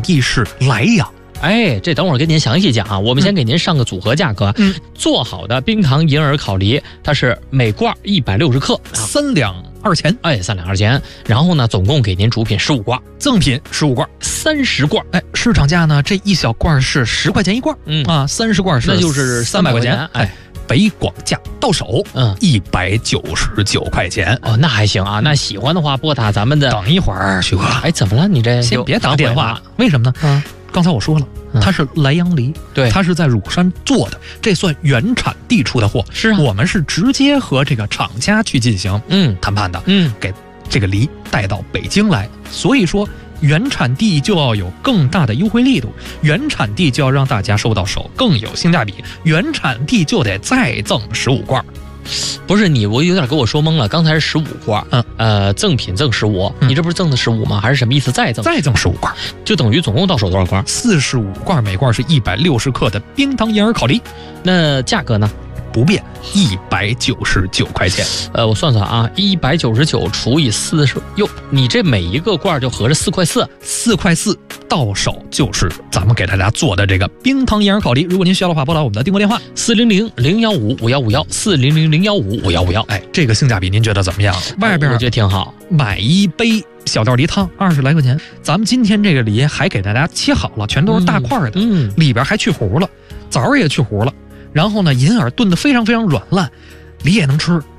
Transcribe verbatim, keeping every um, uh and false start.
地是莱阳。 哎，这等会儿给您详细讲啊。我们先给您上个组合价格。 嗯， 做好的冰糖银耳烤梨，它是每罐一百六十克， 三两二钱。 哎，三两二钱。然后呢，总共给您主品十五罐， 赠品十五罐， 三十罐。 哎，市场价呢，这一小罐是十块钱一罐， 嗯啊，三十罐是那就是三百块钱。 哎， 北广价到手， 嗯， 一百九十九块钱。 哦，那还行啊。那喜欢的话，拨打咱们的。 等一会儿，徐哥。 哎，怎么了？你这先别打电话，为什么呢？ 嗯。 刚才我说了，它是莱阳梨， 对， 它是在乳山做的，这算原产地出的货。 是啊， 我们是直接和这个厂家去进行嗯谈判的， 嗯， 给这个梨带到北京来。所以说，原产地就要有更大的优惠力度，原产地就要让大家收到手更有性价比，原产地就得再赠十五罐。 不是你，我有点给我说懵了。刚才是十五罐， 嗯， 呃，赠品赠十五， 嗯， 你这不是赠的十五吗？还是什么意思？再赠？ 再赠十五罐， 就等于总共到手多少罐？ 四十五罐，每罐是一百六十克的冰糖银耳烤梨。 那价格呢？ 不变，一百九十九块钱。 呃，我算算啊，一百九十九除以四十，哟，你这每一个罐就合着四块四， 四块四到手就是咱们给大家做的这个冰糖银耳烤梨。如果您需要的话，拨打我们的订购电话四零零零幺五五幺五幺四零零零幺五五幺五幺。 哎，这个性价比您觉得怎么样？外边我觉得挺好， 买一杯小料梨汤二十来块钱，咱们今天这个梨还给大家切好了，全都是大块的， 嗯，嗯里边还去核了，枣也去核了。然后呢，银耳炖得非常非常软烂，梨也能吃，